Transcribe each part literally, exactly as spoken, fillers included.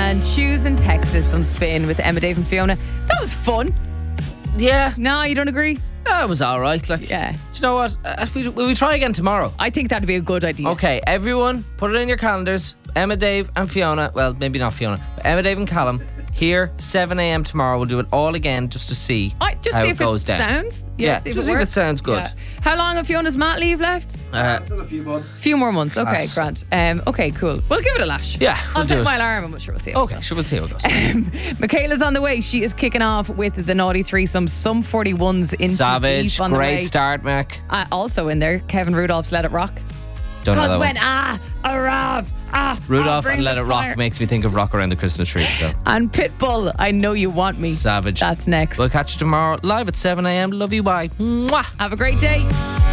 and Choose in Texas on Spin with Emma, Dave and Fiona. That was fun. Yeah. No, you don't agree? That was alright. Like, Yeah. Do you know what? Uh, we, will we try again tomorrow? I think that'd be a good idea. Okay, everyone, put it in your calendars. Emma, Dave and Fiona. Well, maybe not Fiona. But Emma, Dave and Callum. Here, seven a.m. tomorrow. We'll do it all again just to see I, just how see it if goes it down. sounds. Yeah, see if just it see if it works. sounds good. Yeah. How long have Fiona's mat leave left? Uh, Still a few months. Few more months. Okay, Class. Grant. Um, okay, cool. We'll give it a lash. Yeah, I'll we'll set do my it. alarm and we'll sure we'll see. How it Okay, goes. sure, we'll see how it goes. Michaela's on the way. She is kicking off with the Naughty Threesome. Some forty-ones into Savage, deep on the great way. start, Mac. Uh, also in there, Kevin Rudolph's Let It Rock. Don't know Because that when one. ah, arrive, ah, Rudolph I'll bring and Let the It fire. Rock makes me think of Rock Around the Christmas Tree. So And Pitbull, I Know You Want Me. Savage. That's next. We'll catch you tomorrow live at seven a.m. Love you, bye. Mwah. Have a great day.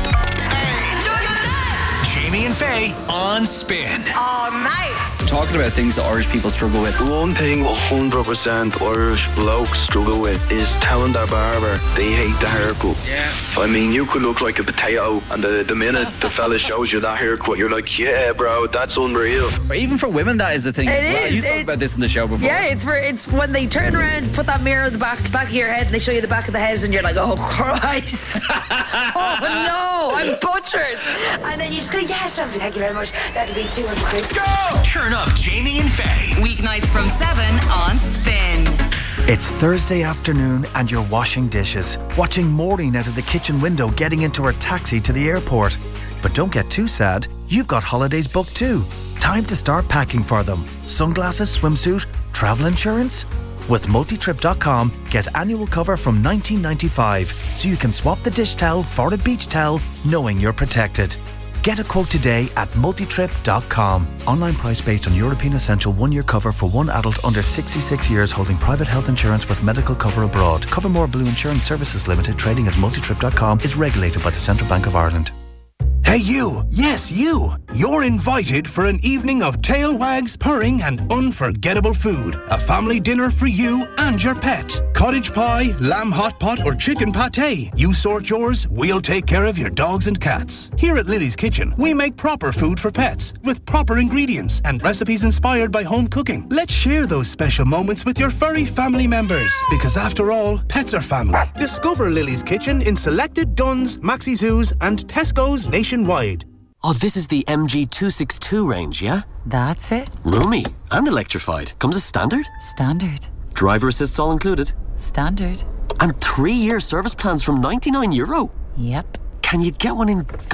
Jamie and Faye on Spin. All night. Talking about things that Irish people struggle with. One thing one hundred percent Irish blokes struggle with is telling their barber they hate the haircut. Yeah. I mean, you could look like a potato, and the, the minute the fella shows you that haircut, you're like, yeah, bro, that's unreal. But even for women, that is the thing It as well. is, You spoke it- about this in the show before. Yeah, it's for it's when they turn around, put that mirror in the back back of your head, and they show you the back of the head, and you're like, oh Christ, oh no, I'm butchered. And then you just go, yes, lovely, thank you very much. That'll be two hundred quid. Go! Turn up Jamie and Faye. Weeknights from seven on Spin. It's Thursday afternoon and you're washing dishes, watching Maureen out of the kitchen window getting into her taxi to the airport. But don't get too sad, you've got holidays booked too. Time to start packing for them. Sunglasses, swimsuit, travel insurance? With multitrip dot com, get annual cover from nineteen ninety-five, so you can swap the dish towel for a beach towel knowing you're protected. Get a quote today at multitrip dot com. Online price based on European Essential one-year cover for one adult under sixty-six years holding private health insurance with medical cover abroad. Covermore Blue Insurance Services Limited, trading as multitrip dot com, is regulated by the Central Bank of Ireland. Hey you, yes you, you're invited for an evening of tail wags, purring and unforgettable food. A family dinner for you and your pet. Cottage pie, lamb hot pot or chicken pate. You sort yours, we'll take care of your dogs and cats. Here at Lily's Kitchen, we make proper food for pets with proper ingredients and recipes inspired by home cooking. Let's share those special moments with your furry family members, because after all, pets are family. Discover Lily's Kitchen in selected Dunnes, Maxi Zoos and Tesco's nationwide. Oh, this is the M G two sixty-two range, yeah? That's it. Roomy and electrified. Comes as standard. Standard. Driver assists all included. Standard. And three-year service plans from ninety-nine euro. Yep. Can you get one in